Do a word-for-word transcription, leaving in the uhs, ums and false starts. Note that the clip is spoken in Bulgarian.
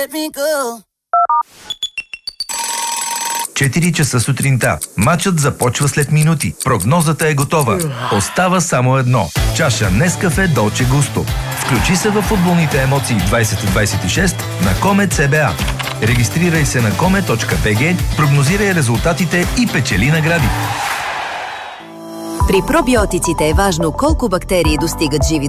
четири часа сутринта. Матчът започва след минути. Прогнозата е готова. Остава само едно. Чаша Нескафе Долче Густо. Включи се във футболните емоции двайсет двайсет и шест на Комет С Б А. Регистрирай се на коме точка би джи, прогнозирай резултатите и печели награди. При пробиотиците е важно колко бактерии достигат живи